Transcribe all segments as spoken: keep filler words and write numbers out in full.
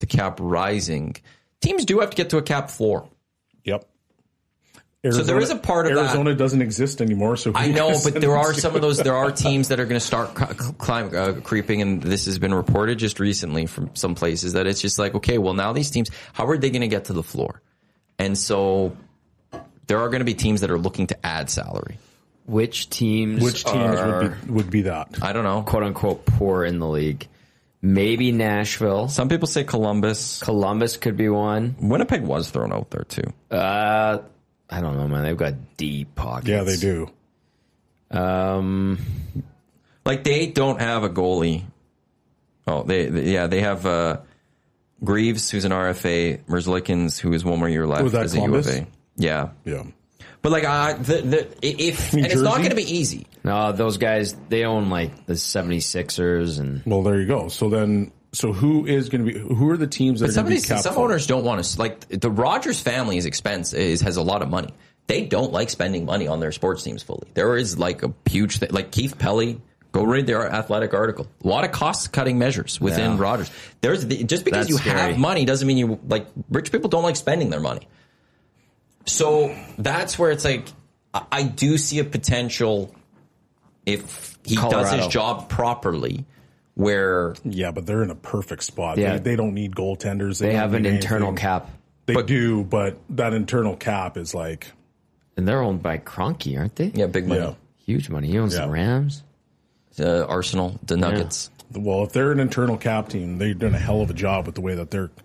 the cap rising, teams do have to get to a cap floor. Yep. Arizona, so there is a part of Arizona that. Arizona doesn't exist anymore. So I know, but there are some of those. There are teams that are going to start climb, uh, creeping, and this has been reported just recently from some places that it's just like, okay, well now these teams, how are they going to get to the floor? And so there are going to be teams that are looking to add salary. Which teams? Which teams are, would be would be that? I don't know. Quote unquote poor in the league. Maybe Nashville. Some people say Columbus. Columbus could be one. Winnipeg was thrown out there too. Uh, I don't know, man. They've got deep pockets. Yeah, they do. Um, like they don't have a goalie. Oh, they, they yeah, they have uh, Greaves, who's an R F A, Merzlikins, who is one more year left Was that as Columbus? a U of A. Yeah, Yeah. but like uh, the the if New and it's not Jersey? going to be easy. no, those guys, they own like the seventy-sixers and Well, there you go. So then, so who is going to be? Who are the teams that But are some going of to be these cap some full? owners don't want to like the Rogers family is expense is has a lot of money. They don't like spending money on their sports teams fully. There is like a huge thing, like Keith Pelly. Go read their Athletic article. A lot of cost cutting measures within Yeah. Rogers. There's the, just because That's you scary. have money doesn't mean you like rich people don't like spending their money. So that's where it's like I, I do see a potential if he does Colorado. his job properly. Where Yeah, but they're in a perfect spot. Yeah. They, they don't need goaltenders. they don't have an need internal anything. cap. They But- do, but that internal cap is like, And they're owned by Kroenke, aren't they? yeah, big money. yeah. Huge money. He owns Yeah. the Rams. Uh, Arsenal, the Nuggets. Well, if they're an internal cap team, they've done a hell of a job with the way that they're.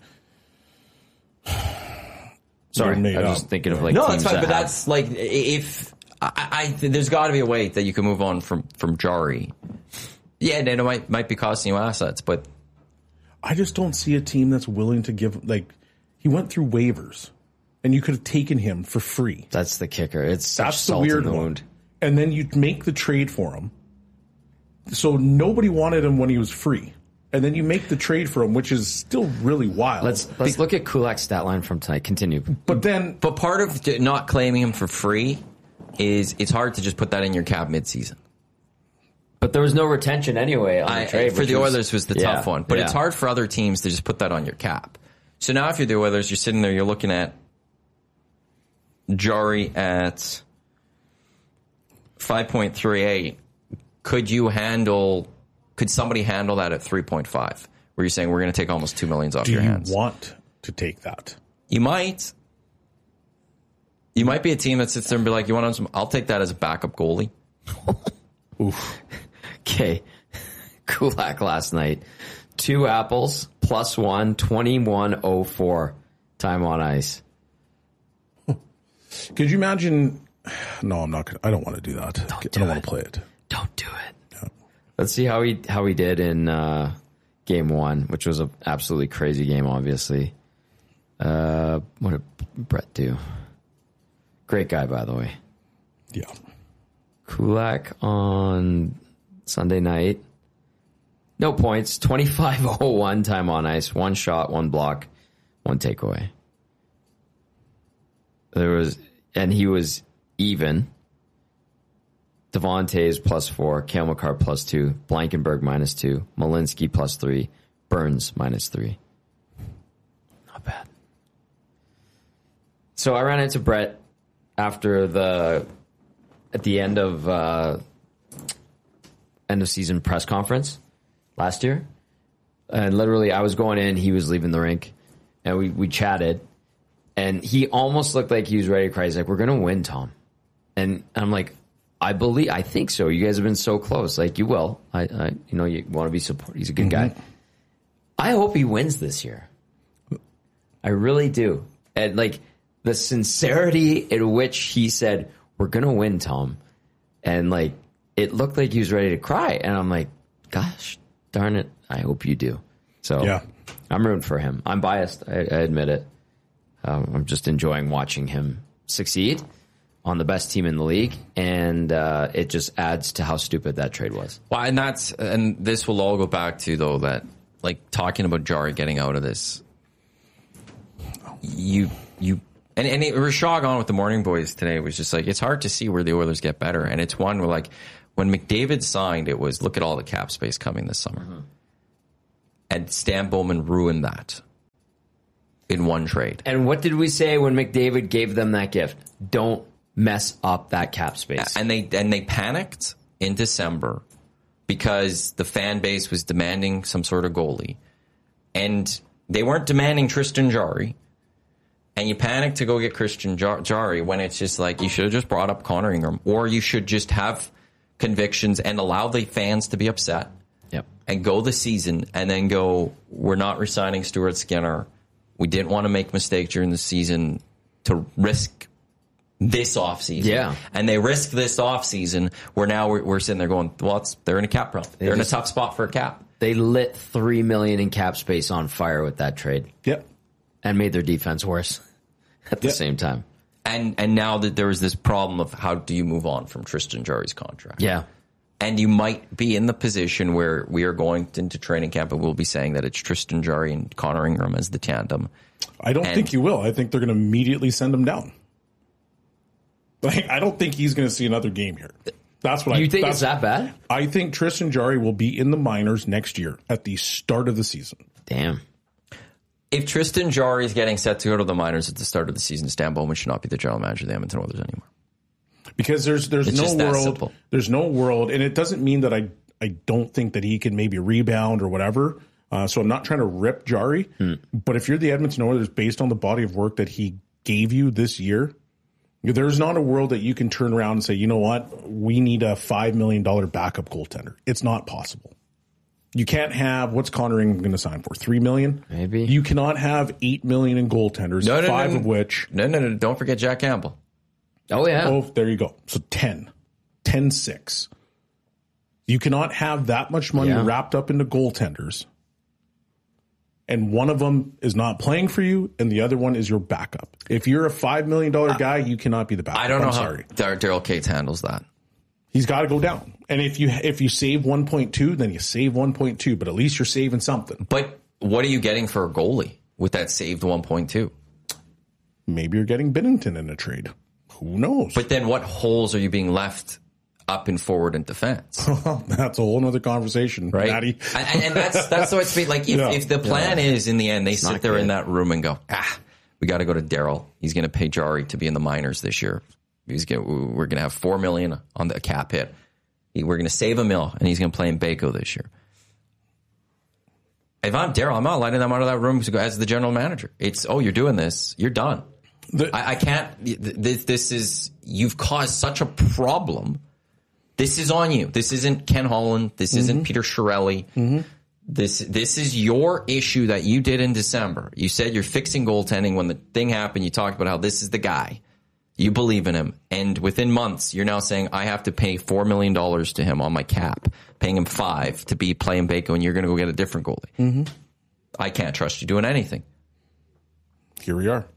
Sorry, made I was up. just thinking of like No, teams that's fine, that but have- that's like if I, I there's got to be a way that you can move on from from Jari. Yeah, and it might might be costing you assets, but I just don't see a team that's willing to give. Like, he went through waivers, and you could have taken him for free. that's the kicker. It's such That's the salt weird in the one. wound. And then you make the trade for him. So nobody wanted him when he was free. And then you make the trade for him, which is still really wild. Let's let's look at Kulak's stat line from tonight. Continue. but then, but part of not claiming him for free is it's hard to just put that in your cap midseason. But there was no retention anyway on the I, trade. for which the Oilers was the yeah, tough one, but yeah. it's hard for other teams to just put that on your cap. So now if you're the Oilers, you're sitting there, you're looking at Jari at five point three eight. Could you handle, could somebody handle that at three point five? Where you're saying we're going to take almost two millions off do your you hands? want to take that? You might. You might be a team that sits there and be like, you want some, I'll take that as a backup goalie. Oof. Okay. Kulak last night. Two apples, plus one, twenty-one oh four time on ice. Could you imagine? No, I'm not going to. I don't want to do that. Don't I do don't want it. to play it. Don't do it. Let's see how he how he did in uh, game one, which was an absolutely crazy game, obviously. Uh, what did Brett do? Great guy, by the way. Yeah. Kulak on Sunday night. No points. twenty-five oh one time on ice. One shot, one block, one takeaway. There was, and he was even. Devontae's plus four, Cale Makar plus two, Blankenberg minus two, Malinsky plus three, Burns minus three. Not bad. So I ran into Brett after the at the end of uh, end of season press conference last year, and literally I was going in, he was leaving the rink, and we we chatted, and he almost looked like he was ready to cry. He's like, "We're gonna win, Tom," and I'm like, I believe, I think so. You guys have been so close. Like, you will. I, I you know, you want to be support. He's a good Mm-hmm. guy. I hope he wins this year. I really do. And like the sincerity in which he said, "We're gonna win, Tom," and like it looked like he was ready to cry. And I'm like, gosh, darn it! I hope you do. So Yeah. I'm rooting for him. I'm biased. I, I admit it. Um, I'm just enjoying watching him succeed on the best team in the league, and uh, it just adds to how stupid that trade was. Well, and that's, and this will all go back to though that, like talking about Jari getting out of this, you, you, and, and it, Rashog on with the Morning Boys today was just like, it's hard to see where the Oilers get better. And it's one where like, when McDavid signed, it was, look at all the cap space coming this summer. Mm-hmm. And Stan Bowman ruined that. in one trade. And what did we say when McDavid gave them that gift? Don't mess up that cap space. And they and they panicked in December because the fan base was demanding some sort of goalie. And they weren't demanding Tristan Jarry. And you panic to go get Tristan Jarry when it's just like, you should have just brought up Connor Ingram, or you should just have convictions and allow the fans to be upset. Yep. And go the season and then go, we're not resigning Stuart Skinner. We didn't want to make mistakes during the season to risk this offseason. Yeah. And they risk this offseason where now we're, we're sitting there going, well, it's, they're in a cap problem. They're just, in a tough spot for a cap. They lit three million dollars in cap space on fire with that trade. Yep. And made their defense worse at the yep. same time. And and now that there is this problem of how do you move on from Tristan Jarry's contract? Yeah. And you might be in the position where we are going into training camp and we'll be saying that it's Tristan Jarry and Connor Ingram as the tandem. I don't and, think you will. I think they're going to immediately send him down. Like, I don't think he's going to see another game here. That's what you I think it's that bad? I think Tristan Jarry will be in the minors next year at the start of the season. Damn. If Tristan Jarry is getting set to go to the minors at the start of the season, Stan Bowman should not be the general manager of the Edmonton Oilers anymore. Because there's there's it's no world, there's no world, and it doesn't mean that I I don't think that he can maybe rebound or whatever. Uh, so I'm not trying to rip Jarry, hmm. but if you're the Edmonton Oilers, based on the body of work that he gave you this year, there's not a world that you can turn around and say, you know what, we need a five million dollars backup goaltender. It's not possible. You can't have, what's Connor Ingram going to sign for? Three million dollars? Maybe. You cannot have eight million dollars in goaltenders, no, no, five no, no. of which. No, no, no. Don't forget Jack Campbell. Oh, yeah. Oh, there you go. So ten. ten six. You cannot have that much money yeah. wrapped up into goaltenders, and one of them is not playing for you, and the other one is your backup. If you're a five million dollars guy, you cannot be the backup. I don't know I'm how sorry. Daryl Cates handles that. He's got to go down. And if you if you save one point two, then you save one point two, but at least you're saving something. But what are you getting for a goalie with that saved one point two? Maybe you're getting Binnington in a trade. Who knows? But then what holes are you being left up and forward in defense? That's a whole other conversation, right? Matty. and, and that's that's the way it's like. If, yeah. if the plan yeah. is in the end, they it's sit there good. in that room and go, ah, we got to go to Daryl. He's going to pay Jarry to be in the minors this year. He's gonna, we're going to have four million on the cap hit. We're going to save a mil, and he's going to play in Baco this year. If I'm Daryl, I'm not letting them out of that room as the general manager. It's, oh, you're doing this. You're done. The, I, I can't. This, this is, you've caused such a problem. This is on you. This isn't Ken Holland. This mm-hmm. isn't Peter Chiarelli. Mm-hmm. This this is your issue that you did in December. You said you're fixing goaltending. When the thing happened, you talked about how this is the guy. You believe in him. And within months, you're now saying, I have to pay four million dollars to him on my cap, paying him five to be playing Baco, and you're going to go get a different goalie. Mm-hmm. I can't trust you doing anything. Here we are.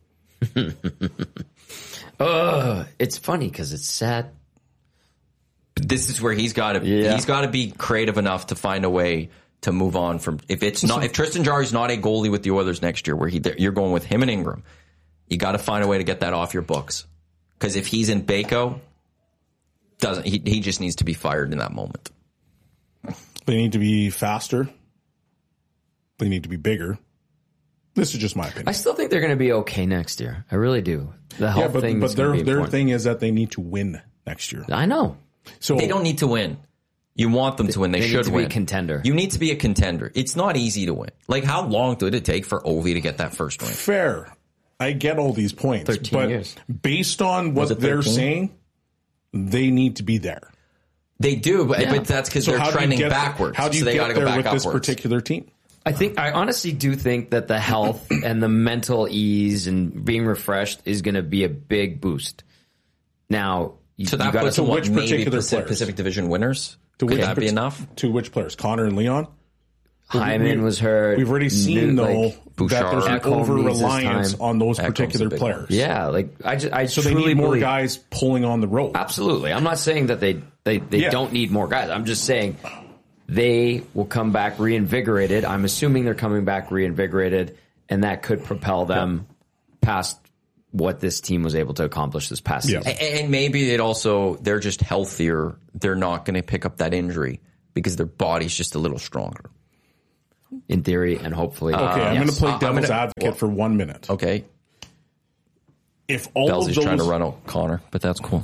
uh, it's funny because it's sad. But this is where he's got to yeah. he's got to be creative enough to find a way to move on from. If it's not, if Tristan Jarry's not a goalie with the Oilers next year, where he you're going with him and Ingram, you got to find a way to get that off your books. Because if he's in Baco, doesn't he? He just needs to be fired in that moment. They need to be faster. They need to be bigger. This is just my opinion. I still think they're going to be okay next year. I really do. The health yeah, but, thing, but is their be their important. thing is that they need to win next year. I know. So they don't need to win. You want them to win. They, they should need to win. Be a contender. You need to be a contender. It's not easy to win. Like, how long did it take for Ovi to get that first win? Fair. I get all these points, thirteen but years. Based on what they're saying, they need to be there. They do, but, yeah. but that's because so they're trending backwards. How do you so they get go there back with upwards. this particular team? I think I honestly do think that the health and the mental ease and being refreshed is going to be a big boost. Now, you, so that you gotta, puts them what, which maybe particular Pacific, players? Pacific Division winners. To Could which, that be enough? To which players? Connor and Leon. Hyman was hurt. We've already seen, New, though, like, that there's an Ekholm over-reliance on those Ekholm's particular players. Yeah, like I, just, I so truly they need more believe, guys pulling on the rope. Absolutely. I'm not saying that they, they, they yeah. don't need more guys. I'm just saying they will come back reinvigorated. I'm assuming they're coming back reinvigorated, and that could propel them yeah. past what this team was able to accomplish this past yeah. season. And maybe it also, they're just healthier. They're not going to pick up that injury because their body's just a little stronger. in theory, and hopefully. Okay, I'm yes. going to play I'm devil's gonna- advocate well- for one minute. Okay. If all Bells of is those, trying to run out Connor, but that's cool.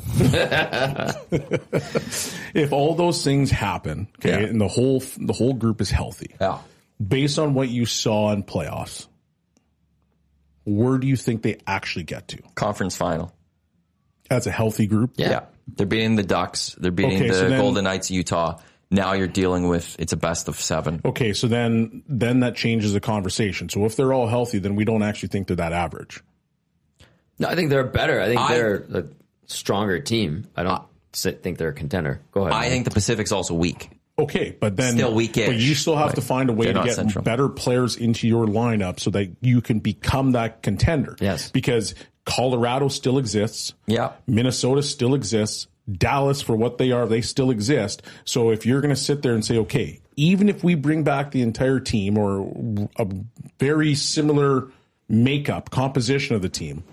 if all those things happen, okay, Yeah. and the whole the whole group is healthy, Yeah. based on what you saw in playoffs, where do you think they actually get to Conference final. as a healthy group? Yeah. Yeah. They're beating the Ducks. They're beating Okay, the so then- Golden Knights of Utah. Now you're dealing with, it's a best of seven. Okay, so then then that changes the conversation. So if they're all healthy, then we don't actually think they're that average. No, I think they're better. I think I- they're a stronger team. I don't sit, think they're a contender. Go ahead. I think the Pacific's also weak. Okay, but then Still weak-ish. But you still have Like, to find a way they're to not get Central. better players into your lineup so that you can become that contender. Yes. Because Colorado still exists. Yeah. Minnesota still exists. Dallas, for what they are, they still exist. So if you're going to sit there and say, okay, even if we bring back the entire team or a very similar makeup, composition of the team,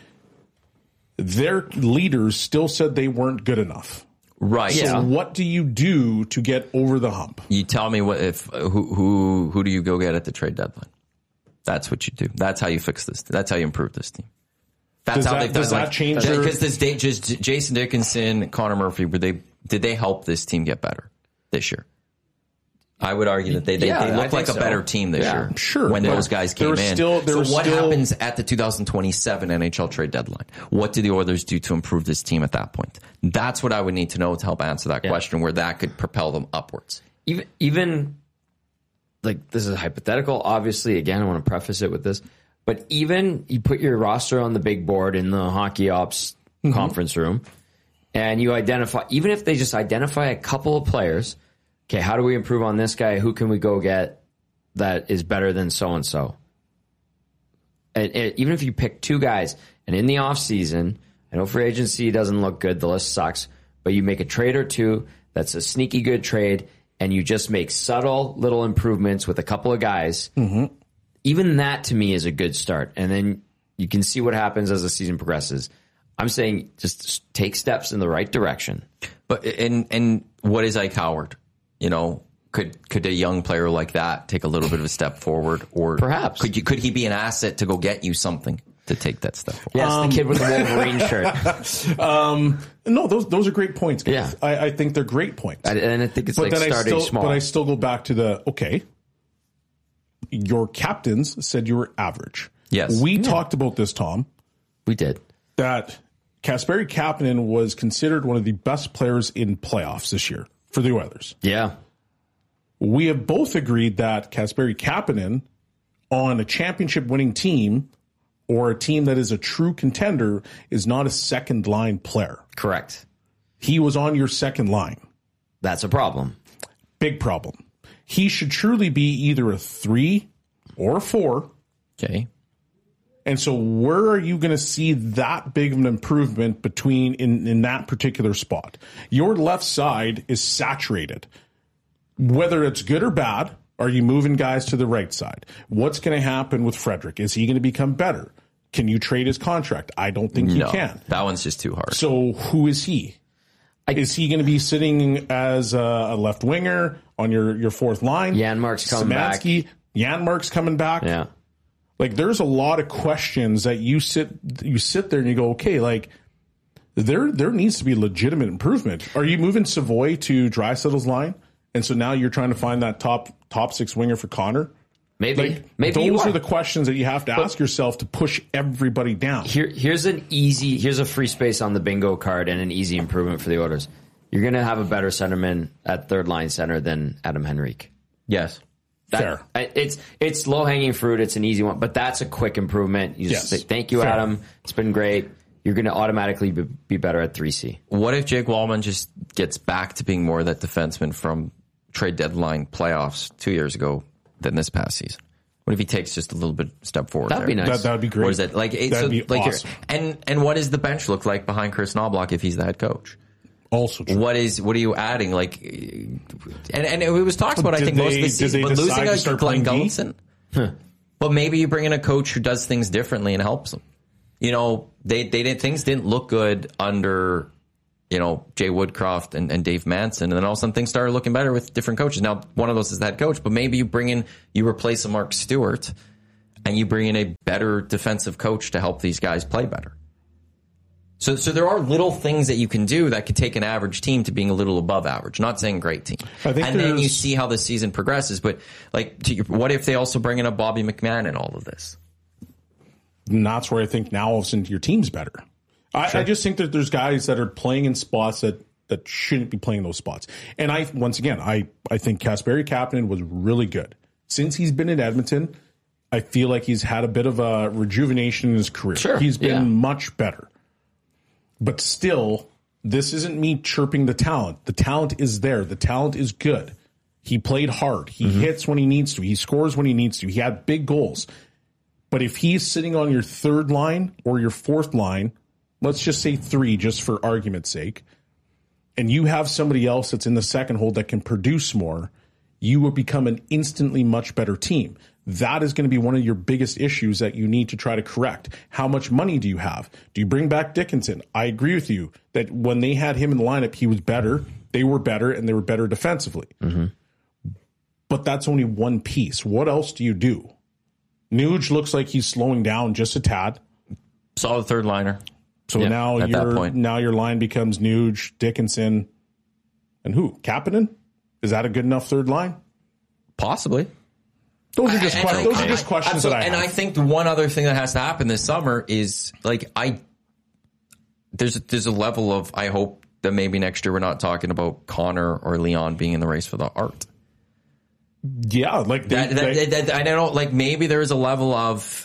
their leaders still said they weren't good enough. Right. Yeah. So what do you do to get over the hump? You tell me what if who who who do you go get at the trade deadline? That's what you do. That's how you fix this. That's how you improve this team. That's Does how that- they've done. does that like, change their- because this day, just Jason Dickinson, Connor Murphy, were they did they help this team get better this year? I would argue that they they, Yeah, they I look like think a so. better team this Yeah. year. Sure, when but those guys there came was in. still- there so was what still- happens at the two thousand twenty-seven N H L trade deadline? What do the Oilers do to improve this team at that point? That's what I would need to know to help answer that Yeah. question. Where that could propel them upwards. even even like this is hypothetical. Obviously, again, I want to preface it with this, but even you put your roster on the big board in the hockey ops Mm-hmm. conference room, and you identify, even if they just identify a couple of players. Okay, how do we improve on this guy? Who can we go get that is better than so and so? And even if you pick two guys, and in the offseason, I know free agency doesn't look good, the list sucks, but you make a trade or two that's a sneaky good trade, and you just make subtle little improvements with a couple of guys, Mm-hmm. even that to me is a good start. And then you can see what happens as the season progresses. I'm saying just take steps in the right direction. But and and what is Ike Howard? You know, could could a young player like that take a little bit of a step forward, or Perhaps. could you could he be an asset to go get you something to take that step forward? Yes, Um, the kid with the Wolverine shirt. No, those those are great points, guys. Yeah. I, I think they're great points. I- and I think it's but like then I starting still, small. but I still go back to the okay. Your captains said you were average. Yes. we talked about this, Tom. we did. That Kasperi Kapanen was considered one of the best players in playoffs this year for the Oilers. Yeah. We have both agreed that Kasperi Kapanen on a championship winning team or a team that is a true contender is not a second line player. Correct. He was on your second line. That's a problem. Big problem. He should truly be either a three or a four. Okay. And so where are you going to see that big of an improvement between in, in that particular spot? Your left side is saturated. Whether it's good or bad, are you moving guys to the right side? What's going to happen with Frederick? Is he going to become better? Can you trade his contract? I don't think you No, can. that one's just too hard. So who is he? Is he going to be sitting as a, a left winger on your, your fourth line? Janmark's coming back. Szymanski, Janmark's coming back. Yeah. Like there's a lot of questions that you sit you sit there and you go, okay, like there there needs to be legitimate improvement. Are you moving Savoy to Draisaitl's line? And so now you're trying to find that top top six winger for Connor? Maybe. Like Maybe you those are. are the questions that you have to ask yourself to push everybody down. Here, here's an easy. Here's a free space on the bingo card and an easy improvement for the Oilers. You're going to have a better centerman at third line center than Adam Henrique. Yes. That, Fair. I- It's it's low hanging fruit. It's an easy one, but that's a quick improvement. You just Yes. say, thank you, Fair. Adam. It's been great. You're going to automatically be, be better at three C. What if Jake Wallman just gets back to being more that defenseman from trade deadline playoffs two years ago than this past season? What if he takes just a little bit step forward? That'd there? be nice. That that would be great. Or is that like it, That'd so, be like you're- awesome. and and what does the bench look like behind Chris Knobloch if he's the head coach? Also true. What is what are you adding? Like, and and it was talked about. I Did think most of they- the did season, they but decide losing to a start Glenn playing D? Gullinson. But maybe you bring in a coach who does things differently and helps them. You know, they they did things didn't look good under you know, Jay Woodcroft and, and Dave Manson. And then all of a sudden things started looking better with different coaches. Now, one of those is the head coach, but maybe you bring in, you replace a Mark Stewart and you bring in a better defensive coach to help these guys play better. So, so there are little things that you can do that could take an average team to being a little above average. Not saying great team. I think and then you see how the season progresses. But like, to your, what if they also bring in a Bobby McMahon in all of this? And that's where I think now all of a sudden your team's better. I, sure. I just think that there's guys that are playing in spots that, that shouldn't be playing those spots. And I, once again, I, I think Kasperi Kapanen was really good. Since he's been in Edmonton, I feel like he's had a bit of a rejuvenation in his career. Sure. He's been Yeah. much better. But still, this isn't me chirping the talent. The talent is there. The talent is good. He played hard. He mm-hmm. hits when he needs to. He scores when he needs to. He had big goals. But if he's sitting on your third line or your fourth line, let's just say three, just for argument's sake, and you have somebody else that's in the second hold that can produce more, you will become an instantly much better team. That is going to be one of your biggest issues that you need to try to correct. How much money do you have? Do you bring back Dickinson? I agree with you that when they had him in the lineup, he was better. They were better, and they were better defensively. Mm-hmm. But that's only one piece. What else do you do? Nuge looks like he's slowing down just a tad. Solid third liner. So yeah, now your now your line becomes Nuge, Dickinson, and who? Kapanen? Is that a good enough third line? Possibly. Those are just I, que- I, those I, are just questions absolutely. that I have. And I think the one other thing that has to happen this summer is like I there's there's a level of I hope that maybe next year we're not talking about Connor or Leon being in the race for the art. Yeah, like they, that, that, they, that, that, I don't know. Like maybe there is a level of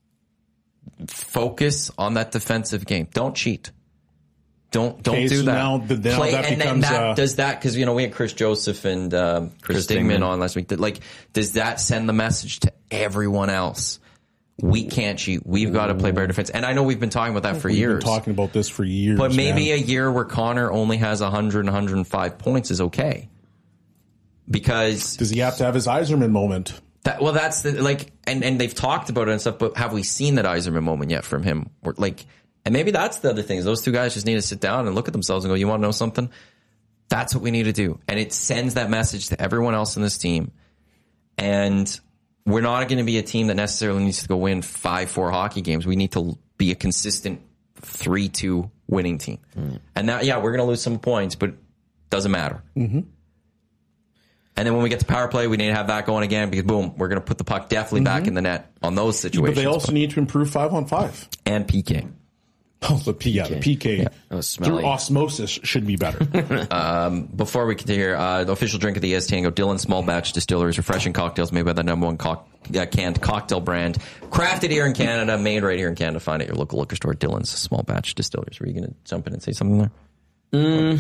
focus on that defensive game. Don't cheat. Don't don't okay, do so that. Now, the, now Play, that and becomes then that uh, does that because you know we had Chris Joseph and um, Chris, Chris Dingman, Dingman on last week. That, like, does that send the message to everyone else? We can't cheat. We've got to play better defense. And I know we've been talking about that for we've years. Been talking about this for years. But maybe man. a year where Connor only has one hundred, one hundred five points is okay. Because does he have to have his Yzerman moment? That, well, that's the like, and, and they've talked about it and stuff. But have we seen that Yzerman moment yet from him? Or like. And maybe that's the other thing. Is those two guys just need to sit down and look at themselves and go, you want to know something? That's what we need to do. And it sends that message to everyone else in this team. And we're not going to be a team that necessarily needs to go win five four hockey games. We need to be a consistent three two winning team. Mm. And that, yeah, we're going to lose some points, but it doesn't matter. Mm-hmm. And then when we get to power play, we need to have that going again because, boom, we're going to put the puck definitely mm-hmm. back in the net on those situations. But they also but, need to improve five on five. And P K. Oh, the P, yeah, the P K yeah, that was smelly. Through osmosis should be better. um, before we continue here, uh, the official drink of the E S Tango, Dylan Small Batch Distilleries, refreshing cocktails made by the number one co- uh, canned cocktail brand, crafted here in Canada, made right here in Canada. Find it at your local liquor store, Dylan's Small Batch Distilleries. Were you going to jump in and say something there? Mm.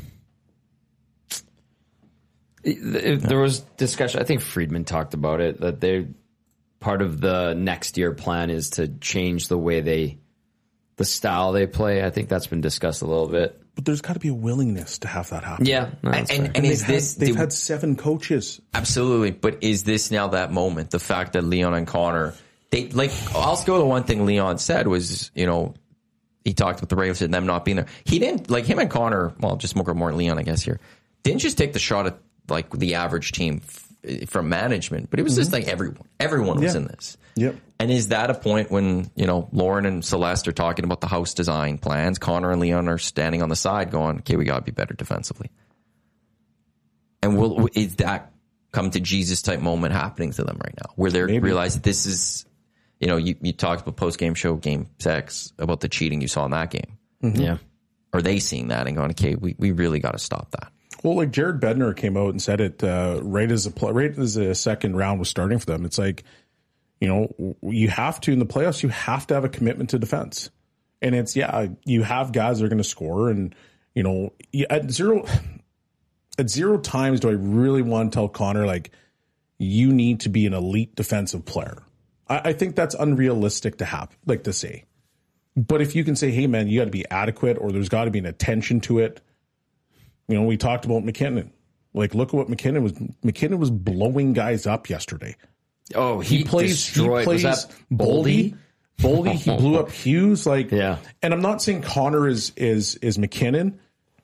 It, there was discussion. I think Friedman talked about it, that they part of the next year plan is to change the way they the style they play. I think that's been discussed a little bit. But there's got to be a willingness to have that happen. Yeah. No, and, and, and, and is they've this... Had, they've do, had seven coaches. Absolutely. But is this now that moment? The fact that Leon and Connor... They like. I'll go to one thing Leon said was, you know, he talked about the Raves and them not being there. He didn't... Like, him and Connor... Well, just more, more Leon, I guess, here. Didn't just take the shot at, like, the average team f- from management. But it was mm-hmm. just like everyone. Everyone was yeah. in this. Yep. And is that a point when, you know, Lauren and Celeste are talking about the house design plans? Connor and Leon are standing on the side going, okay, we got to be better defensively. And will is that come to Jesus type moment happening to them right now where they realize that this is, you know, you, you talked about post game show, game six, about the cheating you saw in that game. Mm-hmm. Yeah. Are they seeing that and going, okay, we, we really got to stop that? Well, like Jared Bednar came out and said it uh, right as a right as a second round was starting for them. It's like, you know, you have to, in the playoffs, you have to have a commitment to defense. And it's, yeah, you have guys that are going to score. And, you know, at zero, at zero times do I really want to tell Connor, like, you need to be an elite defensive player. I, I think that's unrealistic to have, like to say. But if you can say, hey, man, you got to be adequate or there's got to be an attention to it. You know, we talked about McKinnon. Like, look at what McKinnon was. McKinnon was blowing guys up yesterday. Oh, he, he plays. Destroyed. He plays was that Boldy. Boldy. He blew up Hughes. Like, yeah. And I'm not saying Connor is is is McKinnon,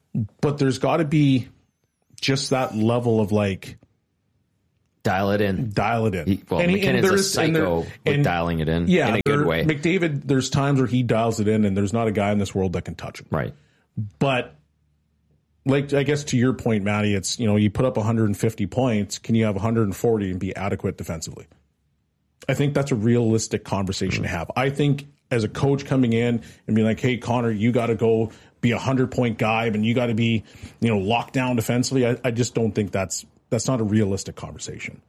but there's got to be just that level of like dial it in. Dial it in. He, well, and, McKinnon's and there a is, and psycho there, with and, dialing it in yeah, in a there, good way. McDavid, there's times where he dials it in, and there's not a guy in this world that can touch him. Right. But like, I guess to your point, Matty, it's, you know, you put up one hundred fifty points. Can you have one hundred forty and be adequate defensively? I think that's a realistic conversation mm-hmm. to have. I think as a coach coming in and being like, hey, Connor, you got to go be a hundred point guy and you got to be, you know, locked down defensively. I, I just don't think that's, that's not a realistic conversation.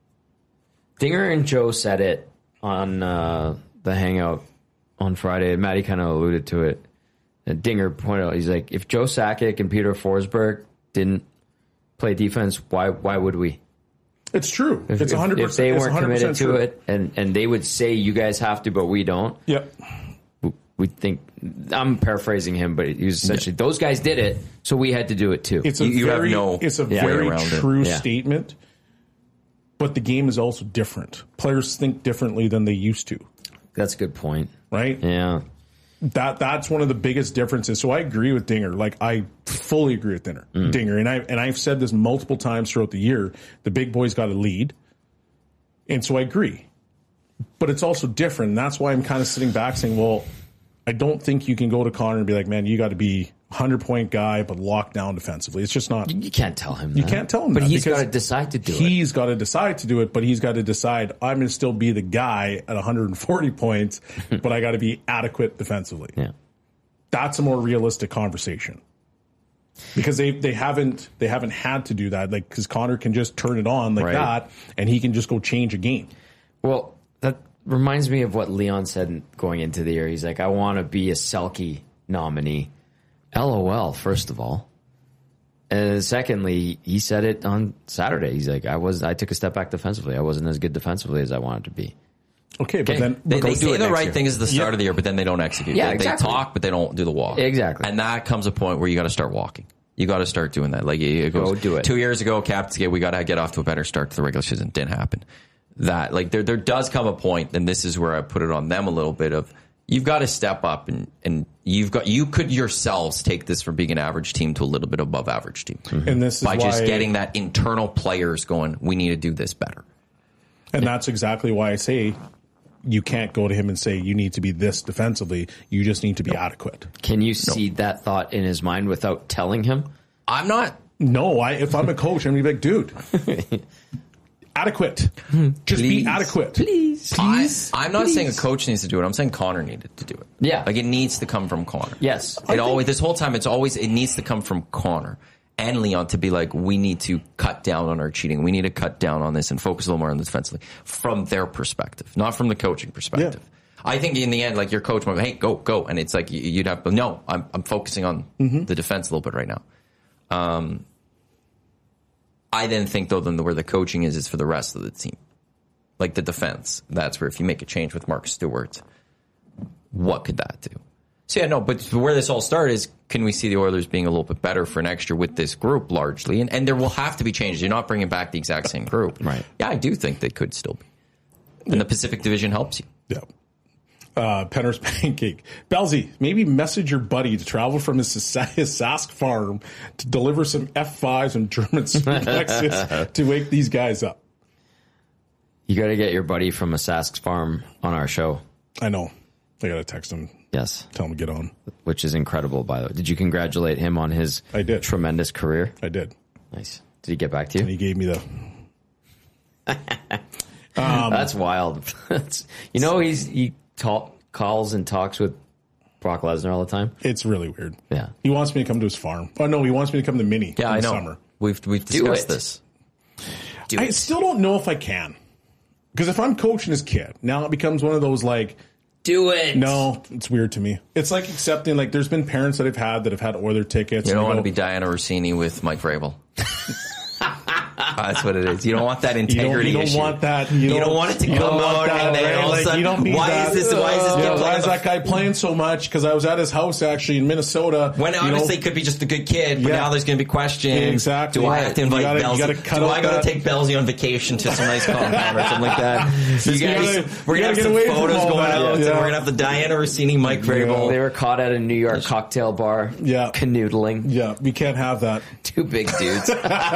Dinger and Joe said it on uh, the Hangout on Friday. Matty kind of alluded to it. And Dinger pointed out, he's like, if Joe Sakic and Peter Forsberg didn't play defense, why why would we? It's true. If, it's one hundred percent. If they weren't committed to true. it, and, and they would say, you guys have to, but we don't. Yep. We think, I'm paraphrasing him, but he was essentially, yeah. those guys did it, so we had to do it too. It's a you, very, you have no it's a yeah, very true yeah. statement, but the game is also different. Players think differently than they used to. That's a good point. Right? Yeah. That that's one of the biggest differences. So I agree with Dinger. Like I fully agree with Dinger. Mm. Dinger, and I and I've said this multiple times throughout the year. The big boys got to lead, and so I agree. But it's also different. And that's why I'm kind of sitting back saying, well, I don't think you can go to Connor and be like, man, you got to be a hundred point guy, but locked down defensively. It's just not. You can't tell him. You that. can't tell him but that. But he's got to decide to do he's it. He's got to decide to do it, but he's got to decide I'm going to still be the guy at one hundred forty points, but I got to be adequate defensively. Yeah. That's a more realistic conversation. Because they, they haven't they haven't had to do that. Like, because Connor can just turn it on like right. that, and he can just go change a game. Well, that reminds me of what Leon said going into the year. He's like, I want to be a Selke nominee. LOL, first of all. And secondly, he said it on Saturday. He's like, I was I took a step back defensively. I wasn't as good defensively as I wanted to be. Okay, but okay. then they, they say the right year. thing is the start yep. of the year, but then they don't execute. Yeah, they, exactly. they talk, but they don't do the walk. Exactly. And that comes a point where you got to start walking. You got to start doing that. Like it goes, Go do it. Two years ago, Captain's Gate, we got to get off to a better start to the regular season. Didn't happen. That like there there does come a point, and this is where I put it on them a little bit of you've got to step up and and you've got you could yourselves take this from being an average team to a little bit above average team, mm-hmm. and this is by why, just getting that internal players going. We need to do this better, and that's exactly why I say you can't go to him and say you need to be this defensively. You just need to be adequate. Can you see that thought in his mind without telling him? I'm not. No, I if I'm a coach, I'm gonna be like, dude. Adequate. Just please, be adequate. Please. please I, I'm not please. saying a coach needs to do it. I'm saying Connor needed to do it. Yeah. Like it needs to come from Connor. Yes. It always, this whole time, it's always, it needs to come from Connor and Leon to be like, we need to cut down on our cheating. We need to cut down on this and focus a little more on the defensively from their perspective, not from the coaching perspective. Yeah. I think in the end, like your coach might go, hey, go, go. And it's like, you'd have, no, I'm, I'm focusing on mm-hmm. the defense a little bit right now. Um, I then think though, then where the coaching is, is for the rest of the team. Like the defense, that's where if you make a change with Mark Stewart, what could that do? So yeah, no, but where this all started is, can we see the Oilers being a little bit better for next year with this group largely? And, and there will have to be changes. You're not bringing back the exact same group. Right. Yeah, I do think they could still be. And yeah. the Pacific Division helps you. Yeah. Uh, Penner's Pancake. Belzy, maybe message your buddy to travel from his, his Sask farm to deliver some F fives and German suplexes to wake these guys up. You got to get your buddy from a Sask's farm on our show. I know. I got to text him. Yes. Tell him to get on. Which is incredible, by the way. Did you congratulate him on his I did. tremendous career? I did. Nice. Did he get back to you? And he gave me the... um, That's wild. You know, he's he talk, calls and talks with Brock Lesnar all the time. It's really weird. Yeah. He wants me to come to his farm. Oh, no, he wants me to come to Mini yeah, in I the know. summer. We've, we've discussed this. Do I it. still don't know if I can. Because if I'm coaching his kid, now it becomes one of those like... Do it. No, it's weird to me. It's like accepting, like there's been parents that I've had that have had Oiler tickets. You don't want go, to be Diana Rossini with Mike Vrabel. That's what it is. You don't want that integrity You don't, you don't issue. want that. You, you don't, don't want it to come out and then right? all of a sudden, like, why that. is this, why is this yeah, kid why is the, that guy playing so much? Because I was at his house actually in Minnesota. When obviously know, could be just a good kid, but yeah. now there's going to be questions. Yeah, exactly. Do I have to invite gotta, Belzy? Do I got to take Belzy on vacation to some nice compound or something like that? You guys, gotta, we're going to have some photos going out. Edmonton. Yeah. We're going to have the Diana Rossini, Mike Vrabel. They were caught at a New York cocktail bar. Yeah. Canoodling. Yeah, we can't have that. Two big dudes.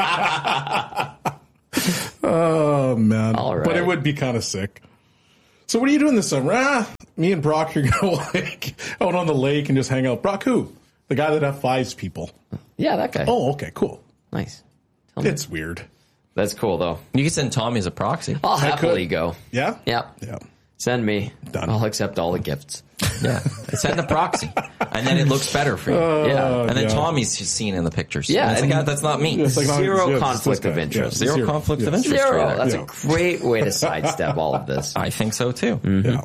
Oh, man. All right. But it would be kind of sick. So what are you doing this summer? Ah, me and Brock are going to like out on the lake and just hang out. Brock who? The guy that F fives people. Yeah, that guy. Oh, okay, cool. Nice. Tell me. It's weird. That's cool, though. You can send Tommy as a proxy. I'll I happily could. go. Yeah? Yeah. Yeah. Send me. Done. I'll accept all the gifts. Yeah. Send the proxy. And then it looks better for you. Yeah. And then yeah. Tommy's seen in the pictures. Yeah, And it's like, and- ah, that's not me. It's like, no, Zero it's- it's conflict this of guy. interest. Yeah, Zero conflict of yeah. interest. Zero. right That's Yeah. a great way to sidestep all of this. I think so too. Yeah.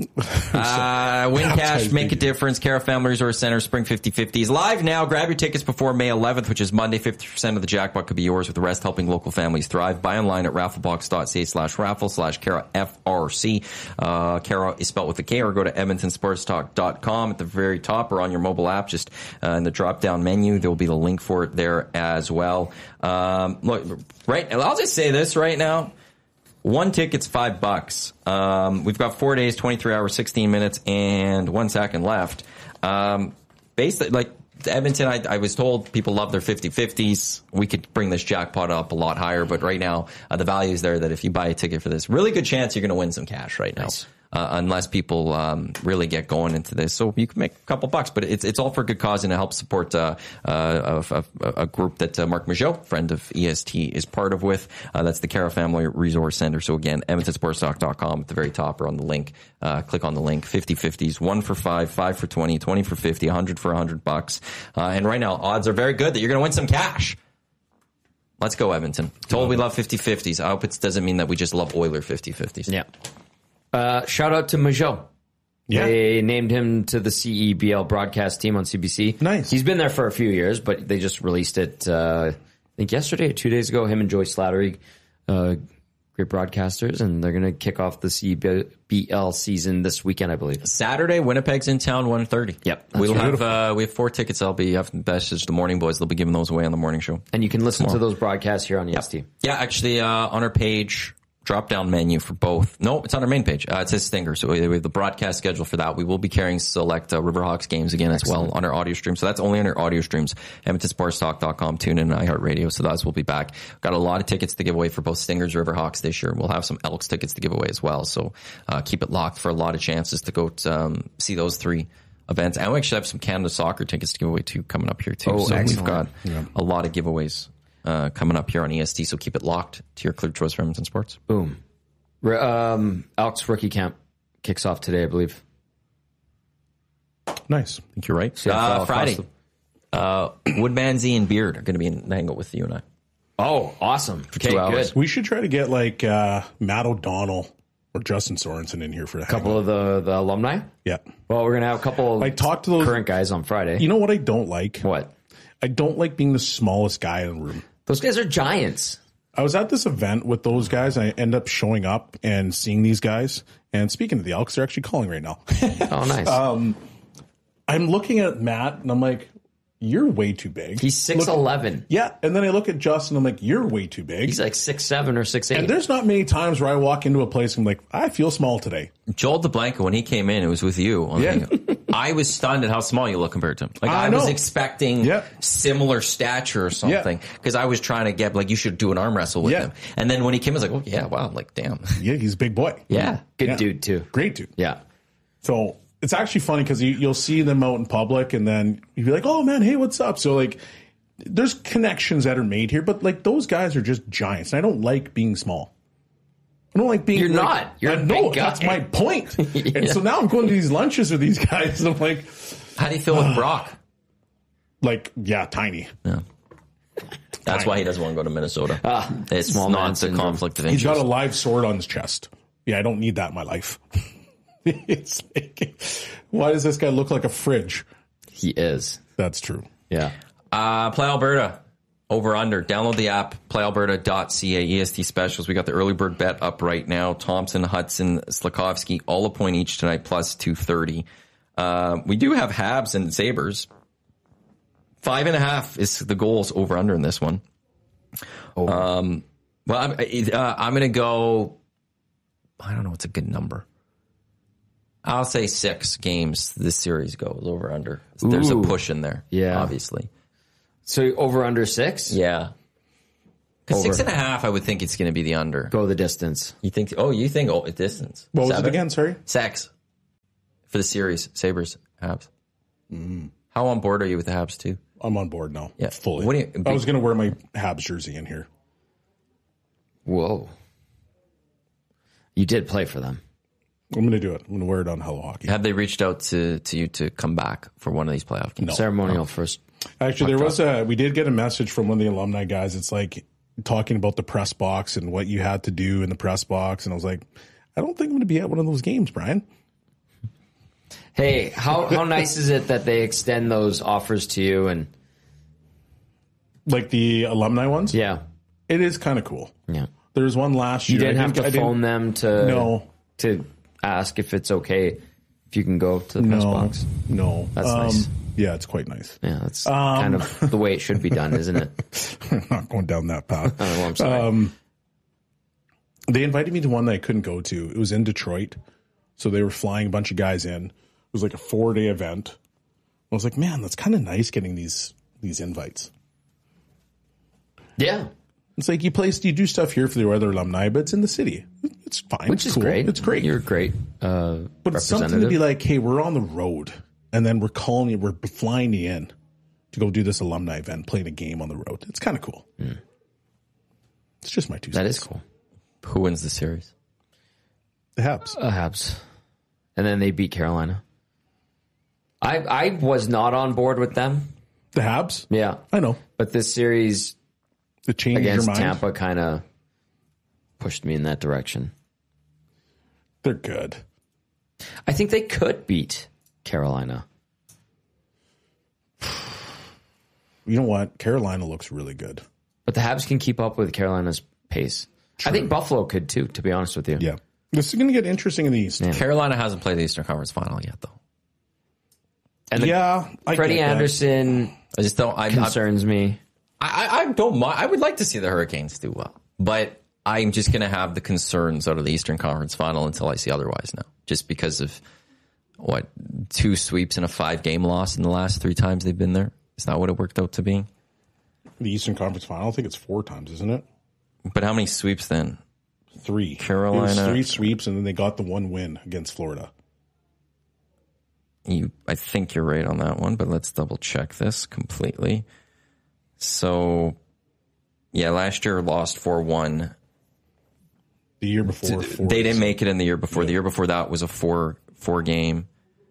Uh, win cash, make a difference. Cara Family Resource Center, Spring fifty fifty is live now. Grab your tickets before May eleventh, which is Monday. fifty percent of the jackpot could be yours, with the rest helping local families thrive. Buy online at rafflebox.ca slash raffle slash Cara F R C. Uh, Cara is spelled with a K, or go to edmonton sports talk dot com at the very top, or on your mobile app, just uh, in the drop down menu. There will be the link for it there as well. Um, look, right, I'll just say this right now. One ticket's five bucks. Um, we've got four days, twenty-three hours, sixteen minutes, and one second left. Um, basically, like Edmonton, I, I was told people love their fifty fifties. We could bring this jackpot up a lot higher, but right now, uh, the value is there that if you buy a ticket for this, really good chance you're going to win some cash right now. Nice. Uh, unless people um, really get going into this. So you can make a couple bucks, but it's it's all for a good cause, and it helps support uh, uh, a, a, a group that uh, Mark Majot, friend of E S T, is part of with. Uh, that's the Cara Family Resource Center. So again, edmonton sports talk dot com at the very top, or on the link. Uh, click on the link. fifty fifties, one for five, five for twenty, twenty for fifty, one hundred for one hundred bucks. Uh, and right now, odds are very good that you're going to win some cash. Let's go, Edmonton. Told we love fifty fifties. I hope it doesn't mean that we just love Oiler fifty fifties. Yeah. Uh, shout out to Majot. Yeah. They named him to the C E B L broadcast team on C B C. Nice. He's been there for a few years, but they just released it, uh, I think yesterday or two days ago. Him and Joyce Slattery, uh, great broadcasters, and they're going to kick off the C E B L season this weekend, I believe. Saturday, Winnipeg's in town, one thirty. Yep, that's We'll right. have, uh, we have four tickets. I'll be, I've messaged the Morning Boys. They'll be giving those away on the morning show. And you can listen to those broadcasts here on E S T. Yeah, actually, uh, on our page, drop down menu for both. No, it's on our main page. Uh, it says Stinger. So we have the broadcast schedule for that. We will be carrying select uh, Riverhawks games again as well on our audio stream. So that's only on our audio streams. edmonton sports talk dot com, tune in, and iHeartRadio. So those will be back. Got a lot of tickets to give away for both Stingers, Riverhawks this year. We'll have some Elks tickets to give away as well. So uh, keep it locked for a lot of chances to go to, um, see those three events. And we actually have some Canada soccer tickets to give away too coming up here too. Oh, so excellent. we've got Yeah. a lot of giveaways uh, coming up here on E S T. So keep it locked to your clear choice for Edmonton Sports. Boom. Um, Elks rookie camp kicks off today, I believe. Nice. I think you're right. C F L Uh, across Friday, the- uh, Woodmansey and Beard are going to be in hang out with you and I. Oh, awesome. Okay, two hours. good. We should try to get like uh, Matt O'Donnell or Justin Sorensen in here for a A couple of the, the alumni. Yeah. Well, we're going to have a couple I talked to those. current guys on Friday. You know what I don't like? What? I don't like being the smallest guy in the room. Those guys are giants. I was at this event with those guys. And I end up showing up and seeing these guys. And speaking of the Elks, they're actually calling right now. Oh, nice. I'm looking at Matt and I'm like, you're way too big. He's six eleven. Yeah. And then I look at Justin. I'm like, you're way too big. He's like six seven or six eight. And there's not many times where I walk into a place and I'm like, I feel small today. Joel DeBlanco, when he came in, it was with you. On Yeah. the, I was stunned at how small you look compared to him. Like I I, was know. expecting Yeah. similar stature or something, because I was trying to get like you should do an arm wrestle with Yeah. him. And then when he came, I was like, oh yeah, wow, like damn, Yeah, he's a big boy. yeah. Good Yeah. dude, too. Great dude. Yeah. So it's actually funny because you, you'll see them out in public and then you'll be like, oh man, hey, what's up? So like, there's connections that are made here, but like those guys are just giants. And I don't like being small. I don't like being. You're like, not. You're a I know, big guy. that's my point. And so now I'm going to these lunches with these guys and I'm like, How do you feel with Brock? like, yeah, tiny. Yeah. That's why he doesn't want to go to Minnesota. Ah, it's small man not the syndrome. conflict of He's interest. got a live sword on his chest. Yeah, I don't need that in my life. It's like, why does this guy look like a fridge? He is. That's true. Yeah. Uh, Play Alberta, over under. Download the app, play alberta dot c a, E S T specials. We got the early bird bet up right now. Thompson, Hudson, Slakovsky, all a point each tonight, plus two thirty. Uh, we do have Habs and Sabres. Five and a half is the goals over under in this one. Oh. Um, well, I'm, uh, I'm going to go, I don't know what's a good number. I'll say six games this series goes over under. There's Ooh. a push in there. Yeah. Obviously. So over under six? Yeah. Because six and a half, I would think it's going to be the under. Go the distance. You think? Oh, you think oh, distance. What Seven? was it again? Sorry? Sex. For the series. Sabres, Habs. Mm. How on board are you with the Habs, too? I'm on board now. Yeah. Fully. What do you, I was going to wear my Habs jersey in here. Whoa. You did play for them. I'm going to do it. I'm going to wear it on Hello Hockey. Have they reached out to, to you to come back for one of these playoff games? No. Ceremonial oh. first. Actually, there was a, we did get a message from one of the alumni guys. It's like talking about the press box and what you had to do in the press box. And I was like, I don't think I'm going to be at one of those games, Brian. Hey, how, how nice is it that they extend those offers to you? And like the alumni ones? Yeah. It is kind of cool. Yeah. There was one last year. You didn't I have didn't, to phone them to, no. to ask if it's okay if you can go to the press no, box? No. That's um, nice. Yeah, it's quite nice. Yeah, that's um, kind of the way it should be done, isn't it? I'm not going down that path. Oh, I'm sorry. Um, they invited me to one that I couldn't go to. It was in Detroit. So they were flying a bunch of guys in. It was like a four-day event. I was like, man, that's kind of nice getting these these invites. Yeah. It's like you place, you do stuff here for the other alumni, but it's in the city. It's fine. Which is cool. great. It's great. You're great. Uh, but it's something to be like, hey, we're on the road, and then we're calling you, we're flying you in to go do this alumni event, playing a game on the road. It's kind of cool. Mm. It's just my two cents. That is cool. Who wins the series? The Habs. Uh, Habs. And then they beat Carolina. I I was not on board with them. The Habs? Yeah. I know. But this series it changed against your mind? Tampa kind of pushed me in that direction. They're good. I think they could beat Carolina. You know what? Carolina looks really good. But the Habs can keep up with Carolina's pace. True. I think Buffalo could too, to be honest with you. Yeah. This is going to get interesting in the East. Yeah. Carolina hasn't played the Eastern Conference Final yet, though. And the, yeah, I Freddie Anderson I just don't, I, concerns I, me. I, I don't mind. I would like to see the Hurricanes do well. But I'm just going to have the concerns out of the Eastern Conference Final until I see otherwise now. Just because of, what, two sweeps and a five-game loss in the last three times they've been there? Is that what it worked out to be? The Eastern Conference Final? I think it's four times, isn't it? But how many sweeps then? Three. Carolina. It was three sweeps, and then they got the one win against Florida. You, I think you're right on that one, but let's double check this completely. So, yeah, last year lost four one. The year before, four they didn't make it in the year before. Yeah. The year before that was a four four game.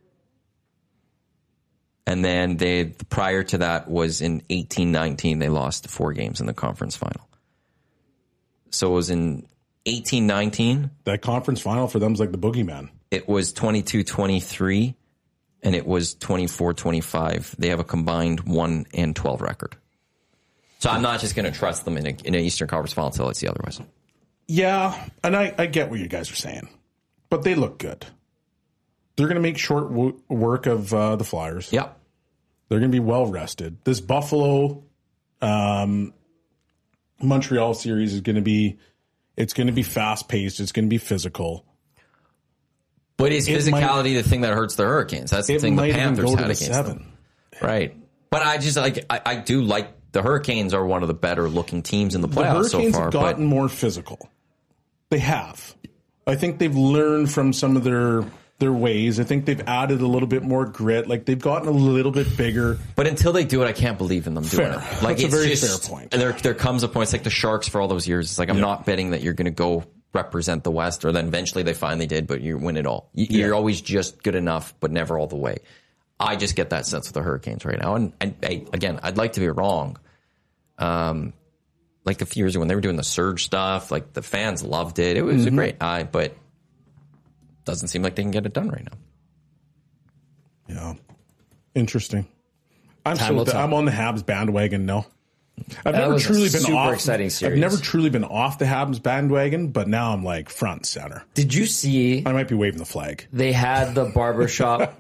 And then they prior to that was in eighteen nineteen, they lost four games in the conference final. So it was in eighteen nineteen. That conference final for them is like the boogeyman. It was twenty-two twenty-three, and it was twenty-four twenty-five. They have a combined one and twelve record. So I'm not just going to trust them in, a, in an Eastern Conference final until I see otherwise. Yeah, and I, I get what you guys are saying. But they look good. They're going to make short w- work of uh, the Flyers. Yeah. They're going to be well rested. This Buffalo um, Montreal series is going to be, it's going to be fast paced. It's going to be physical. But is it physicality might, the thing that hurts the Hurricanes? That's the thing the Panthers had against seven. them. Right. But I just like, I, I do like the Hurricanes are one of the better looking teams in the playoffs so far. The Hurricanes have gotten but, more physical. They have. I think they've learned from some of their their ways. I think they've added a little bit more grit. Like they've gotten a little bit bigger. But until they do it, I can't believe in them doing fair. it. Like That's it's a very just, fair point. There, there comes a point. It's like the Sharks for all those years. It's like I'm yeah. not betting that you're going to go represent the West, or then eventually they finally did, but you win it all. You, yeah. You're always just good enough, but never all the way. I just get that sense with the Hurricanes right now. And, and I, again, I'd like to be wrong. Um, like a few years ago when they were doing the surge stuff, like the fans loved it. It was mm-hmm. a great eye, but doesn't seem like they can get it done right now. Yeah, interesting. I'm so th- I'm on the Habs bandwagon now. I've that never truly been super off. Exciting series. I've never truly been off the Habs bandwagon, but now I'm like front and center. Did you see? I might be waving the flag. They had the barbershop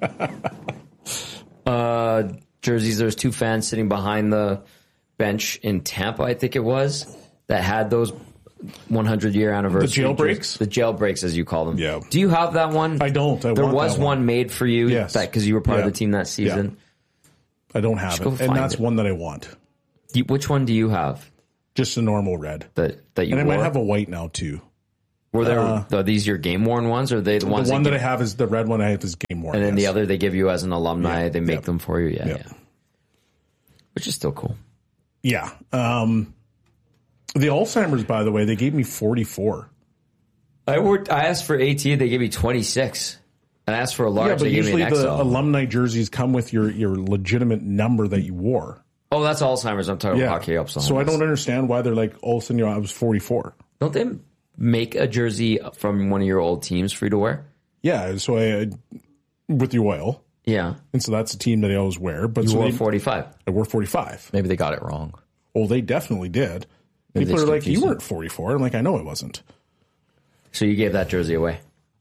uh, jerseys. There's two fans sitting behind the bench in Tampa, I think it was, that had those one hundred year anniversary. The jailbreaks? The jailbreaks, as you call them. Yeah. Do you have that one? I don't. I there want was that one. one made for you. Yes. Because you were part Yeah. of the team that season. Yeah. I don't have Just it. go And find that's it. one that I want. You, which one do you have? Just a normal red. That that you And I wore? might have a white now too. Were there uh, are these your game worn ones, or are they the The ones? one that that I give- have is the red one I have is game worn. and then the yes. other they give you as an alumni. Yeah. They make Yep. them for you. Yeah, Yep. yeah. Which is still cool. Yeah. Um, the Alzheimer's, by the way, they gave me forty-four. I worked. I asked for AT. They gave me twenty-six. And I asked for a large. Yeah, but they gave me usually an the X L. alumni jerseys come with your, your legitimate number that you wore. Oh, that's Alzheimer's. I'm talking Yeah. about hockey Alzheimer's. So I don't understand why they're like, all of a sudden, you know, I was forty-four. Don't they make a jersey from one of your old teams for you to wear? Yeah, so I, I with the oil. Yeah. And so that's a team that I always wear. But You so wore they, forty-five. I wore forty-five. Maybe they got it wrong. Oh, they definitely did. Maybe People they are like, confused you you. weren't forty-four. I'm like, I know I wasn't. So you gave that jersey away.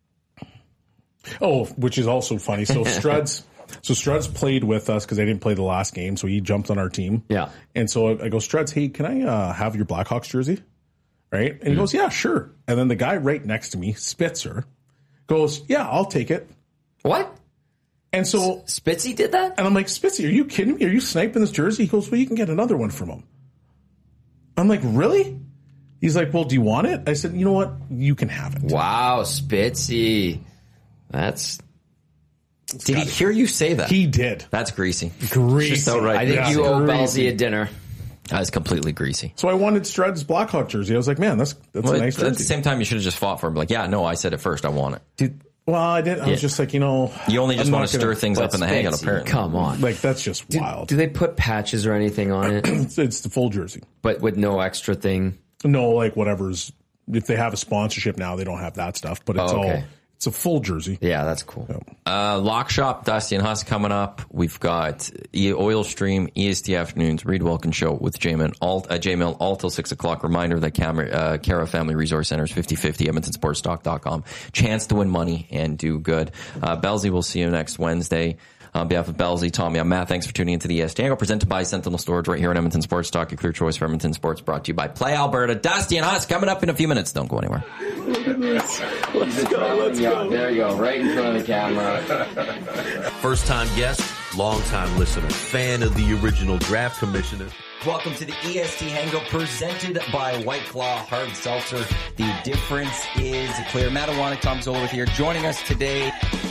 Oh, which is also funny. So Struds, so Struds played with us because I didn't play the last game, so he jumped on our team. Yeah. And so I, I go, Struds, hey, can I uh, have your Blackhawks jersey? Right? And he Mm-hmm. goes, yeah, sure. And then the guy right next to me, Spitzer, goes, yeah, I'll take it. What? And so, Spitzy did that? and I'm like, Spitzer, are you kidding me? Are you sniping this jersey? He goes, well, you can get another one from him. I'm like, really? He's like, well, do you want it? I said, you know what? You can have it. Wow, Spitzy. That's Did he hear you say that? He did. That's greasy. Greasy. Just outright I think Yeah. you owe Crazy. Belsey a dinner. That was completely greasy. So I wanted Struds Blackhawk jersey. I was like, man, that's that's Well, a nice at the jersey. same time, you should have just fought for him. Like, yeah, no, I said it first. I want it. Dude, well, I didn't. I was Yeah. just like, you know, You only just I'm want not to stir gonna- things up in the hangout, Spitzy, apparently. Come on. Like that's just wild. Do they put patches or anything on it? It's, it's the full jersey. But with no extra thing? No, like whatever's. If they have a sponsorship now, they don't have that stuff. But it's Oh, okay. all. It's a full jersey. Yeah, that's cool. Uh, Lock Shop, Dusty and Huss coming up. We've got e- Oil Stream, E S T Afternoons, Reed Wilkins Show with J-Mill, Alt, uh, J-Mill, all till six o'clock. Reminder that Camera, uh, Cara Family Resource Center is fifty fifty, Edmonton Sports Stock dot com. Chance to win money and do good. Uh, Belsey, we'll see you next Wednesday. On behalf of Belsey, Tommy, I'm Matt. Thanks for tuning into the E S T Angle, presented by Sentinel Storage right here on Edmonton Sports Talk. A clear choice for Edmonton Sports, brought to you by Play Alberta. Dusty and Huss coming up in a few minutes. Don't go anywhere. Let's go, let's go. There you go, right in front of the camera. First time guest, long time listener, fan of the original draft commissioner. Welcome to the E S T Hangout presented by White Claw Hard Seltzer. The difference is clear. Matt Iwanek, Tom Zola with here. Joining us today.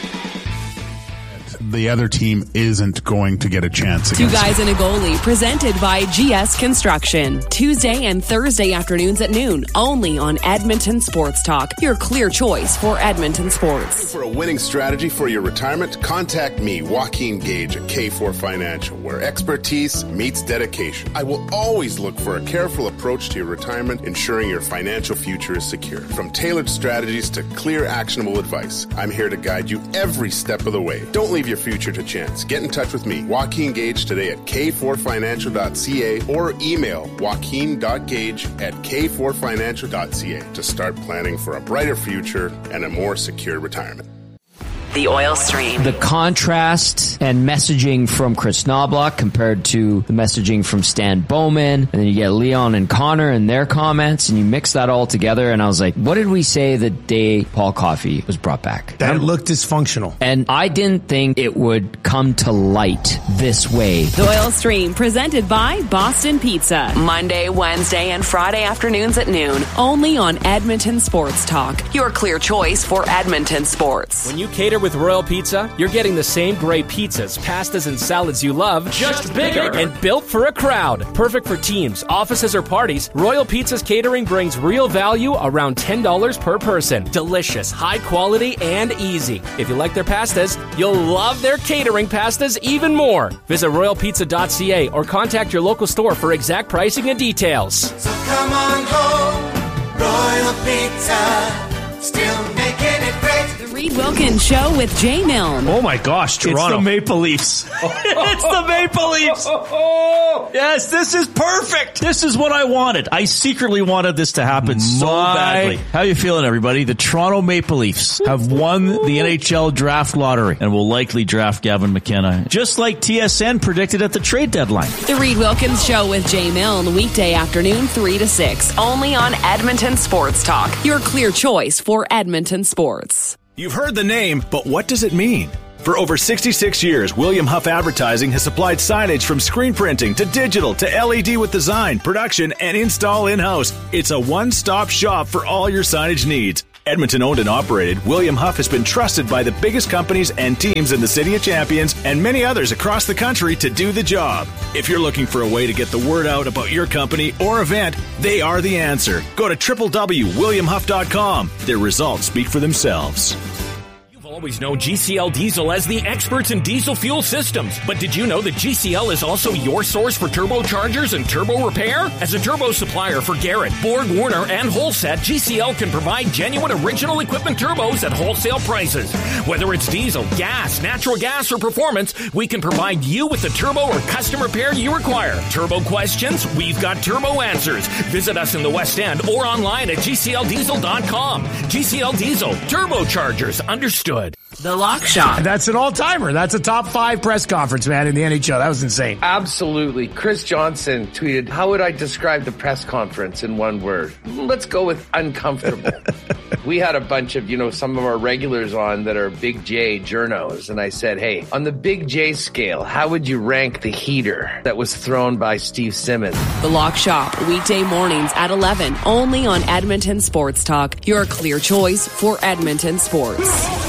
The other team isn't going to get a chance Two against Guys and a Goalie, presented by G S Construction. Tuesday and Thursday afternoons at noon, only on Edmonton Sports Talk, your clear choice for Edmonton sports. For a winning strategy for your retirement, contact me, Joaquin Gage at K four Financial, where expertise meets dedication. I will always look for a careful approach to your retirement, ensuring your financial future is secure. From tailored strategies to clear, actionable advice, I'm here to guide you every step of the way. Don't leave your future to chance. Get in touch with me, Joaquin Gage, today at k four financial dot c a or email joaquin dot gage at k four financial dot c a to start planning for a brighter future and a more secure retirement. The Oil Stream. The contrast and messaging from Chris Knobloch compared to the messaging from Stan Bowman, and then you get Leon and Connor and their comments, and you mix that all together, and I was like, what did we say the day Paul Coffey was brought back? That looked dysfunctional. And I didn't think it would come to light this way. The Oil Stream, presented by Boston Pizza. Monday, Wednesday, and Friday afternoons at noon, only on Edmonton Sports Talk, your clear choice for Edmonton sports. When you cater with Royal Pizza, you're getting the same great pizzas, pastas, and salads you love, just bigger and built for a crowd. Perfect for teams, offices, or parties, Royal Pizza's catering brings real value around ten dollars per person. Delicious, high quality, and easy. If you like their pastas, you'll love their catering pastas even more. Visit royal pizza dot c a or contact your local store for exact pricing and details. So come on home, Royal Pizza, still making it great. The Reed Wilkins Show with Jay Milne. Oh my gosh, Toronto. It's the Maple Leafs. It's the Maple Leafs. Yes, this is perfect. This is what I wanted. I secretly wanted this to happen so My- badly. How you feeling, everybody? The Toronto Maple Leafs have won the N H L draft lottery and will likely draft Gavin McKenna, just like T S N predicted at the trade deadline. The Reed Wilkins Show with Jay Milne, weekday afternoon, three to six, only on Edmonton Sports Talk, your clear choice for Edmonton sports. You've heard the name, but what does it mean? For over sixty-six years, William Huff Advertising has supplied signage from screen printing to digital to L E D with design, production, and install in-house. It's a one-stop shop for all your signage needs. Edmonton owned and operated, William Huff has been trusted by the biggest companies and teams in the City of Champions and many others across the country to do the job. If you're looking for a way to get the word out about your company or event, they are the answer. Go to w w w dot william huff dot com. Their results speak for themselves. Always know G C L Diesel as the experts in diesel fuel systems. But did you know that G C L is also your source for turbochargers and turbo repair? As a turbo supplier for Garrett, Borg Warner, and Holset, G C L can provide genuine original equipment turbos at wholesale prices. Whether it's diesel, gas, natural gas, or performance, we can provide you with the turbo or custom repair you require. Turbo questions? We've got turbo answers. Visit us in the West End or online at g c l diesel dot com. G C L Diesel, turbochargers, understood. The Lock Shop. That's an all-timer. That's a top five press conference, man, in the N H L. That was insane. Absolutely. Chris Johnson tweeted, how would I describe the press conference in one word? Let's go with uncomfortable. We had a bunch of, you know, some of our regulars on that are Big J journos. And I said, hey, on the Big J scale, how would you rank the heater that was thrown by Steve Simmons? The Lock Shop, weekday mornings at eleven, only on Edmonton Sports Talk, your clear choice for Edmonton sports.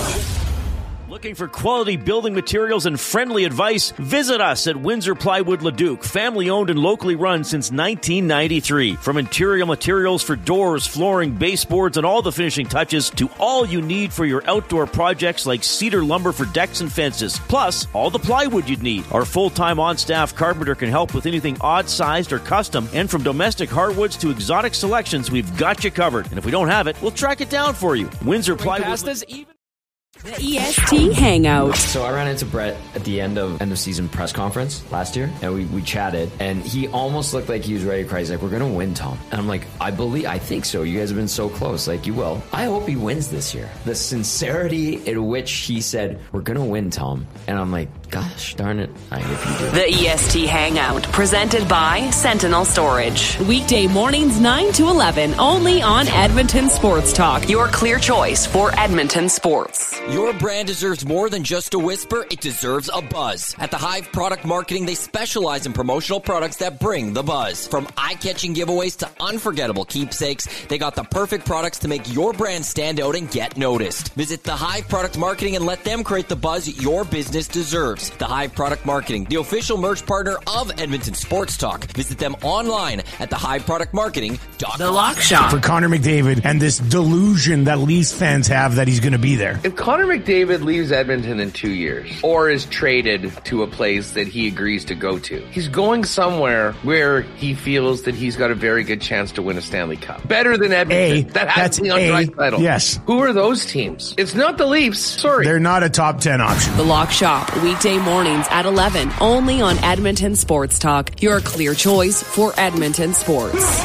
Looking for quality building materials and friendly advice? Visit us at Windsor Plywood Leduc, family owned and locally run since nineteen ninety-three. From interior materials for doors, flooring, baseboards, and all the finishing touches to all you need for your outdoor projects like cedar lumber for decks and fences. Plus, all the plywood you'd need. Our full-time on-staff carpenter can help with anything odd-sized or custom. And from domestic hardwoods to exotic selections, we've got you covered. And if we don't have it, we'll track it down for you. Windsor Plywood Leduc. The E S T Hangout. So I ran into Brett at the end of end of season press conference last year, and we, we chatted, and he almost looked like he was ready to cry. He's like, we're going to win, Tom. And I'm like, I believe, I think so. You guys have been so close. Like, you will. I hope he wins this year. The sincerity in which he said, we're going to win, Tom. And I'm like, gosh, darn it. I hope you do. The E S T Hangout, presented by Sentinel Storage. Weekday mornings nine to eleven, only on Edmonton Sports Talk, your clear choice for Edmonton sports. Your brand deserves more than just a whisper. It deserves a buzz. At the Hive Product Marketing, they specialize in promotional products that bring the buzz. From eye-catching giveaways to unforgettable keepsakes, they got the perfect products to make your brand stand out and get noticed. Visit the Hive Product Marketing and let them create the buzz your business deserves. The Hive Product Marketing, the official merch partner of Edmonton Sports Talk. Visit them online at the hive product marketing dot com. The Lock Shop. For Connor McDavid and this delusion that Leafs fans have that he's going to be there. If Connor McDavid leaves Edmonton in two years or is traded to a place that he agrees to go to, he's going somewhere where he feels that he's got a very good chance to win a Stanley Cup. Better than Edmonton. A, that has that's Leon A, Draisaitl. yes. Who are those teams? It's not the Leafs. Sorry. They're not a top ten option. The Lock Shop, weekday mornings at eleven, only on Edmonton Sports Talk, your clear choice for Edmonton sports.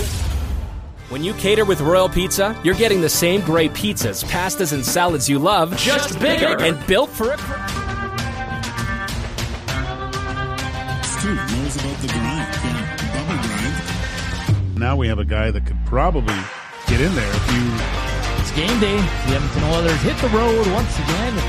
When you cater with Royal Pizza, you're getting the same great pizzas, pastas, and salads you love, just bigger and built for a crowd. Stu knows about the grind, the bubble grind. Now we have a guy that could probably get in there if you... It's game day. The Edmonton Oilers hit the road once again.